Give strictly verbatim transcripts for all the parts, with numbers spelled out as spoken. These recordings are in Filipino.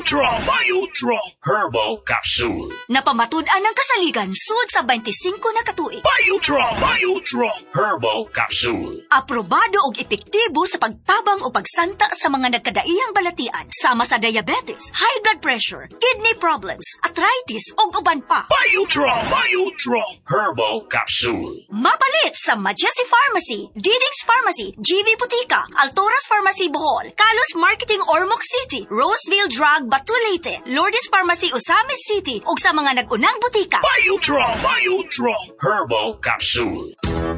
Biotrol, Biotrol Herbal Capsule. Napamatud-an ang kasaligan sud sa twenty-five na katuig. Biotrol, Biotrol Herbal Capsule. Aprobado og epektibo sa pagtabang o pagsanta sa mga nagkadaiyang balatian sama sa diabetes, high blood pressure, kidney problems, arthritis ug uban pa. Biotrol, Biotrol Herbal Capsule. Mapalit sa Majesty Pharmacy, Diding's Pharmacy, G V Butika, Altoras Pharmacy Bohol, Kalos Marketing Ormoc City, Roseville Drug Batulete, Lourdes Pharmacy Osamis City ug sa mga nag-unang butika. Biotrol, Biotrol Herbal Capsule.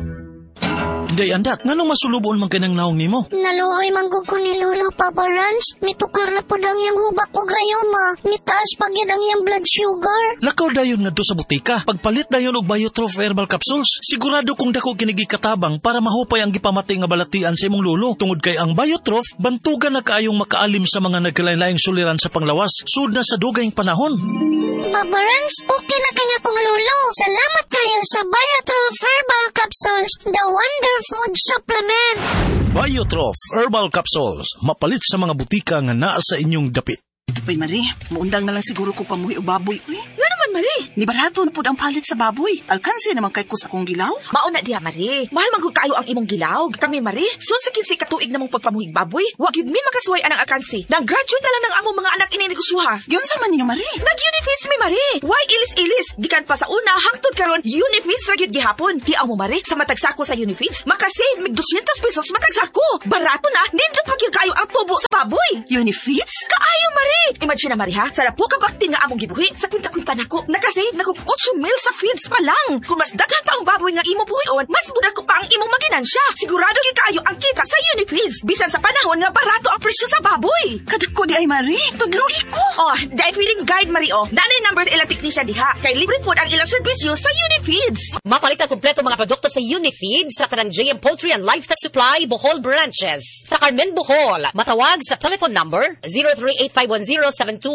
Day andat, nganong masulubon man kanang naong nimo? Naluoy manggug ko ni Lola Papa Rans. Mitukar na po ang iyang hubak o gayoma. Mitaas pag yan ang iyang blood sugar. Lakaw dayon nga do sa butika. Pagpalit dayon og Biotrol Herbal Capsules. Sigurado kung dako kinigi katabang para mahupay ang gipamatay nga balatian sa imong lulo. Tungod kay ang Biotrol, bantugan na kaayong makaalim sa mga nagkalain-laing suliran sa panglawas. Sud na sa dugayng panahon. Papa Rans, okay na kanya kong lulo. Salamat kayo sa Biotrol Herbal Capsules. The Wonder Food Supplement. Biotrol Herbal Capsules. Mapalit sa mga butika nga naa sa inyong dapit. Uy, Marie, muundang na lang siguro ko pamuhi o baboy. Uy, nga naman, Marie. Ni barato na po ang palit sa baboy. Alkansi naman kay kus akong gilaw. Mauna diha, Marie. Mahal magod kayo ang imong gilaw. Kami, Marie, susikin si katuig namong pagpamuhig baboy. Wa gyud mi makasuway anang alkansi. Nang graduate na lang ng among mga anak ininegosyoha. Yun sa man ninyo, Marie. Nag-unifeeds mi, Marie. Why ilis-ilis? Gikan pa sa una, hangtod karon, unifeeds ra gyud gihapon. Hiaw mo, Marie, sa matagsako sa unifeeds, makasave mig two hundred pesos matagsako. Barato na, nindot pa gyud kayo ang tubo sa baboy. Unifeeds? Kaayo, Marie. Imagine na, Marie, ha? Sa po kabaktin nga among gibuhi, sa kwinta-kwinta nako, nakasave nako eight mil sa feeds pa lang. Kung mas daghan pa ang baboy nga imo buhion, mas budak ko pa ang imong maginansya. Sigurado gyud kayo ang kita sa Unifeeds. Bisan sa panahon nga barato ang presyo sa baboy. Kadako di ay, Marie. Tudloy ko. Oh, dahil feeling guide, Marie, oh. Nanay numbers ilang technician diha. Kay libre po ang ilang serbisyo sa Unifeeds. Mapalit ang kompleto mga produkto sa Unifeeds sa kanang J M Poultry and Livestock Supply Bohol branches. Sa Carmen, Bohol, matawag sa telephone number zero three eight five one zero seven two